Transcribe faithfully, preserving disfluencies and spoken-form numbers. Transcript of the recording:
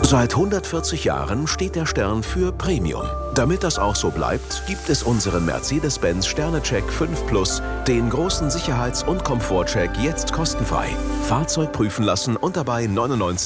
Seit hundertvierzig Jahren steht der Stern für Premium. Damit das auch so bleibt, gibt es unseren Mercedes-Benz Sternecheck fünf Plus, den großen Sicherheits- und Komfortcheck jetzt kostenfrei. Fahrzeug prüfen lassen und dabei neunundneunzig